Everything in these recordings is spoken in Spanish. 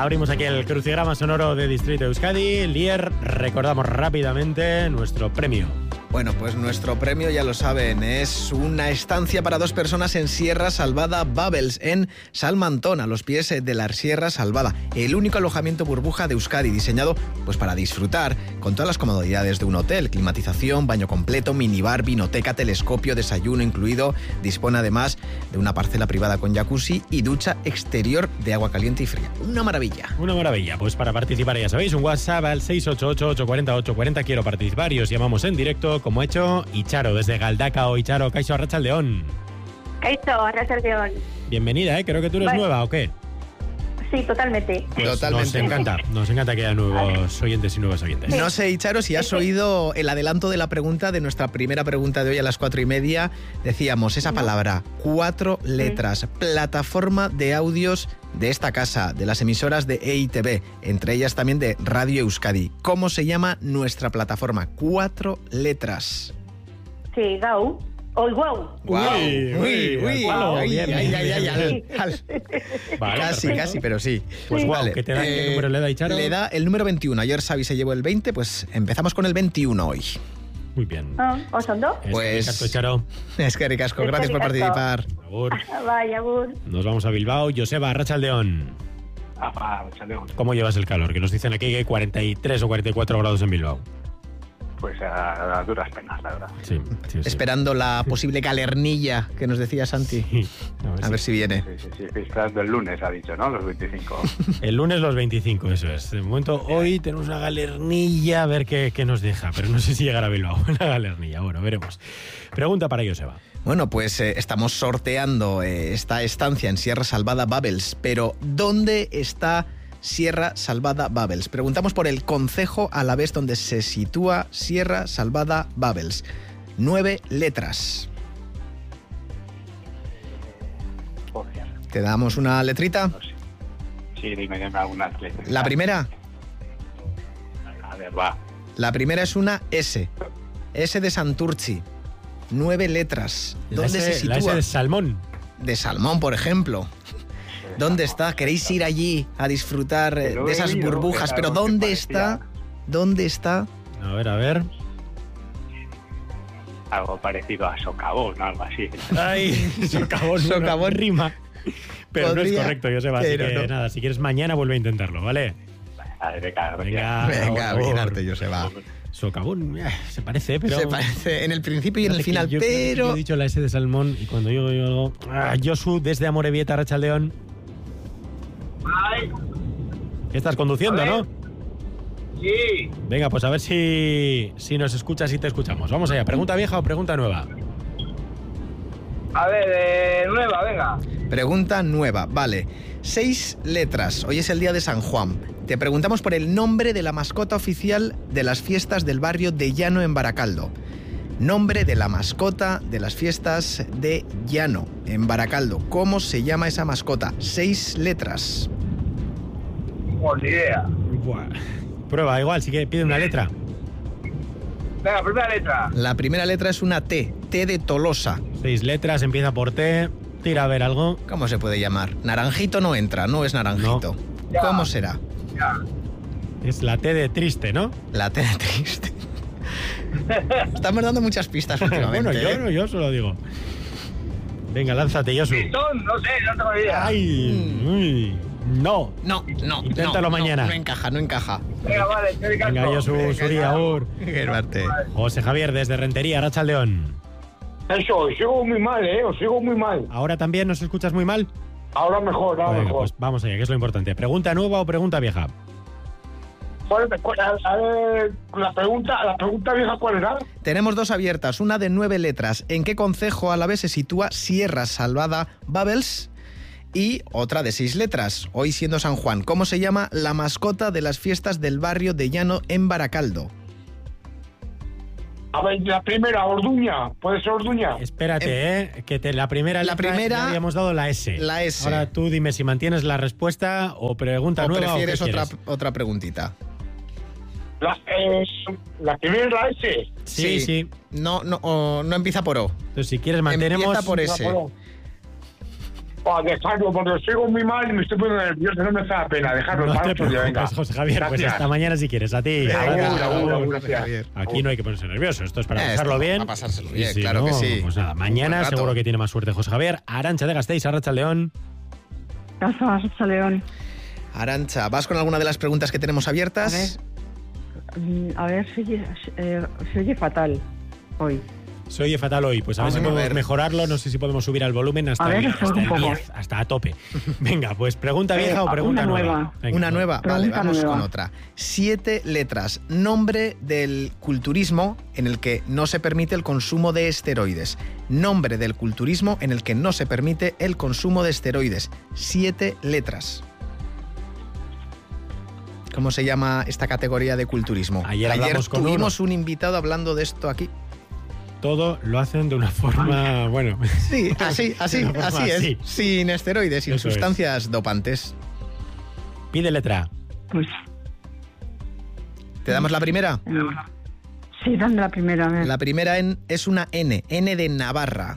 Abrimos aquí el crucigrama sonoro de Distrito Euskadi. Lier, recordamos rápidamente nuestro premio. Bueno, pues nuestro premio, ya lo saben, es una estancia para 2 personas en Sierra Salvada Bubbles, en Salmantón, a los pies de la Sierra Salvada. El único alojamiento burbuja de Euskadi, diseñado pues para disfrutar con todas las comodidades de un hotel. Climatización, baño completo, minibar, vinoteca, telescopio, desayuno incluido. Dispone además de una parcela privada con jacuzzi y ducha exterior de agua caliente y fría. Una maravilla. Una maravilla. Pues para participar, ya sabéis, un WhatsApp al 688-840-840. Quiero participar y os llamamos en directo, como ha hecho Icharo desde Galdacao. Icharo, Kaixo, Arratsaldeon. Kaixo, Arratsaldeon. Bienvenida, ¿eh? Creo que tú eres nueva, ¿o qué? Sí, totalmente. Pues Totalmente. Nos encanta que haya nuevos oyentes y nuevos oyentes. No sé, Icharo, si has oído el adelanto de la pregunta, de nuestra primera pregunta de hoy a las 4:30. Decíamos esa palabra, 4 letras, plataforma de audios de esta casa, de las emisoras de EITB, entre ellas también de Radio Euskadi. ¿Cómo se llama nuestra plataforma? 4 letras. Sí, Gau. ¡Oy, guau! Uy, Vale, casi, pero sí. Pues vale. guau, ¿qué te da? ¿Qué número le da, Icharo? Le da el número 21. Ayer Xavi se llevó el 20, pues empezamos con el 21 hoy. Muy bien. ¿Os ondo? Pues Ricasco, Icharo. Es que ricasco, gracias por participar. Por favor. Vaya, agur. Nos vamos a Bilbao. Joseba, Arratsaldeon. ¿Cómo llevas el calor? Que nos dicen aquí que hay 43 o 44 grados en Bilbao. Pues a duras penas, la verdad. Sí. Esperando la posible galernilla que nos decía Santi. Sí. A ver si viene. Sí, esperando el lunes, ha dicho, ¿no? Los 25. El lunes los 25, eso es. De momento, hoy tenemos una galernilla, a ver qué nos deja. Pero no sé si llegará a Bilbao una galernilla. Bueno, veremos. Pregunta para Joseba. Bueno, pues estamos sorteando esta estancia en Sierra Salvada Bubbles. Pero, ¿dónde está Sierra Salvada Bubbles? Preguntamos por el concejo alavés donde se sitúa Sierra Salvada Bubbles. 9 letras. ¿Te damos una letrita? No sé. Sí, dime algunas letras. ¿La primera? A ver, va. La primera es una S. S de Santurchi. 9 letras. ¿Dónde se sitúa? La S de Salmón. De Salmón, por ejemplo. ¿Dónde está? ¿Queréis ir allí a disfrutar de esas burbujas? Pero ¿dónde está? ¿Dónde está? A ver. Algo parecido a socavón, algo así. Ay, socavón rima. Pero no es correcto, Joseba. Así que no. Nada, si quieres mañana vuelve a intentarlo, ¿vale? Venga, bien arte, Joseba. Socavón, se parece, pero... Se parece en el principio y en el final, pero... Yo he dicho la S de Salmón y cuando yo digo algo... Josu, desde Amorebieta, Arratsaldeon. Estás conduciendo, ¿no? Sí. Venga, pues a ver si nos escuchas y te escuchamos. Vamos allá. ¿Pregunta vieja o pregunta nueva? A ver, nueva, venga. Pregunta nueva, vale. 6 letras. Hoy es el día de San Juan. Te preguntamos por el nombre de la mascota oficial de las fiestas del barrio de Llano en Baracaldo. Nombre de la mascota de las fiestas de Llano en Baracaldo. ¿Cómo se llama esa mascota? 6 letras. Ni idea. Buah. Prueba, igual, sí que pide una letra. Venga, primera letra. La primera letra es una T. T de Tolosa. 6 letras, empieza por T. Tira a ver algo. ¿Cómo se puede llamar? Naranjito no entra, no es naranjito. No. ¿Cómo será? Ya. Es la T de triste, ¿no? La T de triste. Estamos dando muchas pistas últimamente. Bueno, yo solo digo. Venga, lánzate, Josu. Pistón, no sé, no tengo idea. ¡Ay! Uy, no. No. Inténtalo mañana. No encaja. Venga, vale, Venga, Josu, Suri, agur. Qué arte. José Javier, desde Rentería, Arratsaldeon. Eso, os sigo muy mal, os sigo muy mal. ¿Ahora también nos escuchas muy mal? Ahora mejor, Venga, mejor. pues vamos allá, que es lo importante. ¿Pregunta nueva o pregunta vieja? A ver, la pregunta vieja, ¿cuál era? Tenemos 2 abiertas, una de 9 letras. ¿En qué concejo alavés se sitúa Sierra Salvada Bubbles? Y otra de 6 letras, hoy siendo San Juan. ¿Cómo se llama la mascota de las fiestas del barrio de Llano en Baracaldo? A ver, la primera, Orduña. ¿Puede ser Orduña? Espérate, la primera ya habíamos dado la S. La S. Ahora tú dime si mantienes la respuesta o pregunta nueva o qué prefieres quieres. otra preguntita. La primera es la S. Sí. No empieza por O. Entonces, si quieres mantenemos... Empieza por S. Dejarlo, porque sigo muy mal y me estoy poniendo nervioso, no me da pena. Dejarlo, No para te otro día, venga. preocupes, José Javier, pues Gracias. hasta mañana si quieres. A ti. Agur, gracias. Aquí no hay que ponerse nervioso, esto es para Esto, pasarlo bien. para pasárselo Y bien, si claro no, que sí. Pues nada, mañana Buen rato. seguro que tiene más suerte José Javier. Arantxa de Gasteiz, Arratsaldeon. Casa León. Arancha, ¿vas con alguna de las preguntas que tenemos abiertas? A ver, se oye fatal hoy. Se oye fatal hoy, pues a ver si Vamos a podemos ver. mejorarlo, no sé si podemos subir al volumen hasta, A ver, hasta un el poco. 10, hasta a tope. Venga, pues pregunta vieja o pregunta una nueva. nueva. Venga, Una nueva, vale, Pregunta vamos nueva. con otra. 7 letras. Nombre del culturismo en el que no se permite el consumo de esteroides. Nombre del culturismo en el que no se permite el consumo de esteroides. 7 letras. ¿Cómo se llama esta categoría de culturismo? Ayer hablamos con tuvimos un invitado hablando de esto aquí. Todo lo hacen de una forma, bueno, Sí, así De una forma es. así. Sin esteroides, sin Eso es. sustancias dopantes. pide letra. Pues ¿Te damos la primera? sí, dame la primera vez. La primera es una N de Navarra.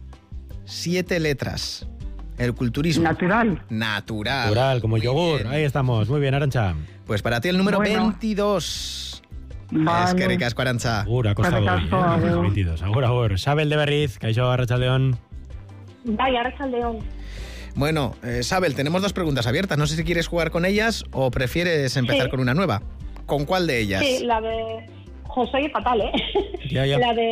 7 letras. El culturismo. Natural. Natural. Natural, como Muy yogur. bien. Ahí estamos. Muy bien, Arantxa. Pues para ti el número Bueno. 22. Vale. Es que ricas, Arancha. Agur, ha costado hoy, Eskerrik asko, agur. 22. Agur, agur. Sabel de Berriz, Kaixo, Arratsaldeon. Bai, Arratsaldeon. Bueno, Sabel, tenemos 2 preguntas abiertas. No sé si quieres jugar con ellas o prefieres empezar Sí. con una nueva. ¿Con cuál de ellas? Sí, la de... José fatal, ¿eh? Ya, ya. La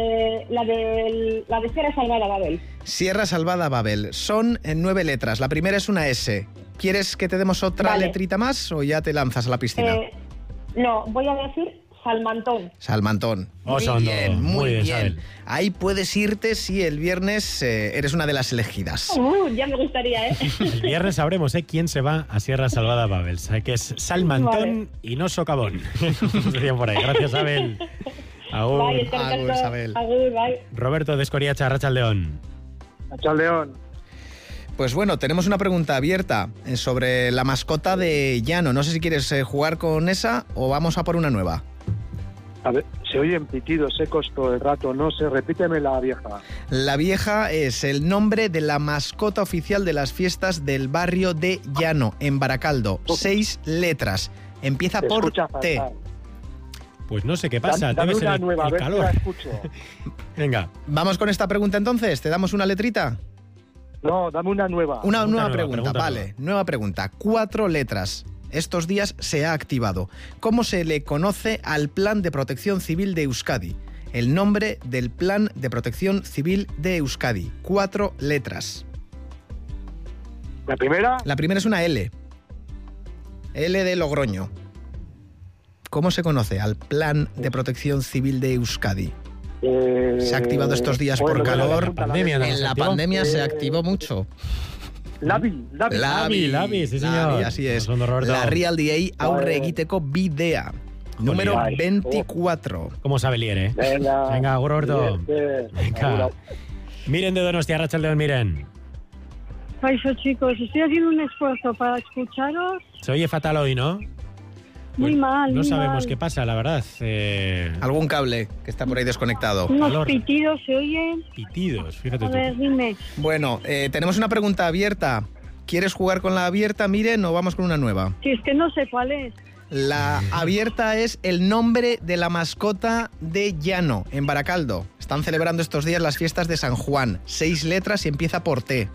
de Sierra Salvada Babel. Sierra Salvada Babel. Son 9 letras. La primera es una S. ¿Quieres que te demos otra Vale. letrita más o ya te lanzas a la piscina? No, voy a decir Salmantón. Salmantón. Osondo. Muy muy bien, bien. Sabel. Ahí puedes irte si el viernes eres una de las elegidas. Ya me gustaría, ¿eh? El viernes sabremos quién se va a Sierra Salvada Babel. Sabe que es Salmantón Vale. y no Socavón. Decían por ahí. Gracias, Sabel. Agur. Bai, eskerrik Agur, asko. Sabel. Agur, bai. Roberto de Escoriacha, Arratsaldeon. León. Pues bueno, tenemos una pregunta abierta sobre la mascota de Llano. No sé si quieres jugar con esa o vamos a por una nueva. A ver, se oyen pitidos secos todo el rato, no sé, repíteme la vieja. La vieja es el nombre de la mascota oficial de las fiestas del barrio de Llano, en Baracaldo. 6 letras. Empieza Te por escucha T. fatal. Pues no sé qué pasa. Dame Debe ser una el, nueva, a el ver si calor. la escucho. Venga. Vamos con esta pregunta entonces. ¿Te damos una letrita? No, dame una nueva. Una nueva nueva, pregunta, pregunta vale. nueva. Nueva pregunta. 4 letras. Estos días se ha activado. ¿Cómo se le conoce al Plan de Protección Civil de Euskadi? El nombre del Plan de Protección Civil de Euskadi. 4 letras. ¿La primera? La primera es una L. L de Logroño. ¿Cómo se conoce al Plan de Protección Civil de Euskadi? Se ha activado estos días por bueno, calor. la Pandemia, ¿no? En la activó? pandemia se activó mucho. Labi. Labi, sí, señor. Así es. Osondo, Roberto. La Realdiei aurre egiteko bidea. Número Vale. 24. ¿Cómo sabe Lier, eh? Venga. Venga, agur, Roberto. Venga. Miren de Donostia, Arratsaldeon, miren. Eso, chicos, estoy haciendo un esfuerzo para escucharos. Se oye fatal hoy, ¿no? Muy mal, No muy sabemos mal. qué pasa, la verdad. Algún cable que está por ahí desconectado. Unos calor. pitidos se oyen. Pitidos, fíjate A tú. ver, dime. Bueno, tenemos una pregunta abierta. ¿Quieres jugar con la abierta, Miren, o vamos con una nueva? Si es que no sé cuál es. La abierta es el nombre de la mascota de Llano, en Baracaldo. Están celebrando estos días las fiestas de San Juan. 6 letras y empieza por T.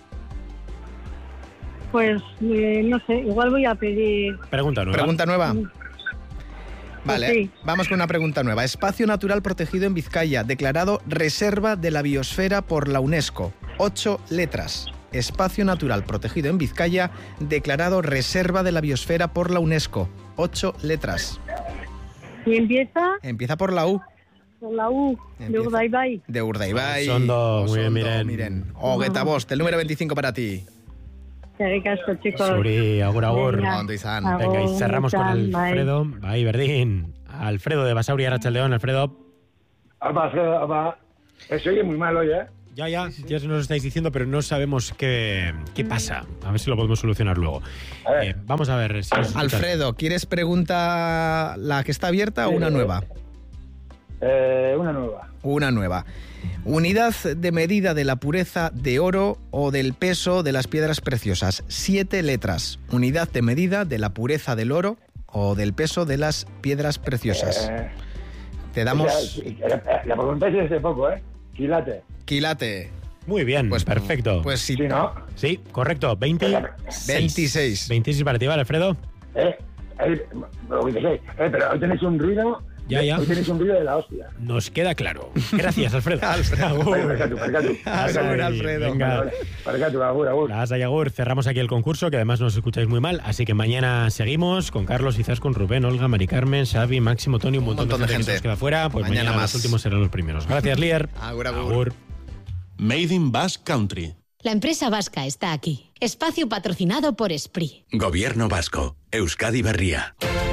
Pues, no sé, igual voy a pedir... Pregunta nueva. ¿Pregunta nueva? Vale, Pues sí. vamos con una pregunta nueva. Espacio natural protegido en Vizcaya, declarado Reserva de la Biosfera por la UNESCO. 8 letras. Espacio natural protegido en Vizcaya, declarado Reserva de la Biosfera por la UNESCO. 8 letras. ¿Y empieza? Empieza por la U. Por la U, de Empieza. Urdaibai. De Urdaibai. Osondo, muy bien, Miren. Ogueta Bost, el número 25 para ti. Eskerrik asko, chicos. Suri, agur, agur. Venga. Ondo izan. Agur. Venga, y cerramos con Bye. Alfredo. Ahí, Berdín. Alfredo de Basauri, Arratsaldeon, Alfredo. Se oye muy mal hoy, ¿eh? Ya se nos estáis diciendo, pero no sabemos qué pasa. A ver si lo podemos solucionar luego. A ver. Vamos a ver si nos escuchas. Alfredo, ¿quieres pregunta la que está abierta o una nueva? Una nueva. Una nueva. Unidad de medida de la pureza de oro o del peso de las piedras preciosas. 7 letras. Unidad de medida de la pureza del oro o del peso de las piedras preciosas. Te damos... La preguntáis desde poco, ¿eh? Quilate. Quilate. Muy bien, pues perfecto. Pues sí. Sí, ¿no? Sí, correcto. 26. 26 para ti, ¿vale, Alfredo? Pero hoy tenéis un ruido... Ya. Hoy tenéis un ruido de la hostia. Nos queda claro. Gracias, Alfredo. Agur, Alfredo. Venga. Agur. Agur. Cerramos aquí el concurso, que además nos escucháis muy mal, así que mañana seguimos con Carlos, quizás con Rubén, Olga, Mari Carmen, Xavi, Máximo, Tony, un montón de gente que se nos queda fuera. Pues mañana más. Los últimos serán los primeros. Gracias, Lier. Agur. Made in Basque Country. La empresa vasca está aquí. Espacio patrocinado por Esprit. Gobierno vasco. Euskadi Berria.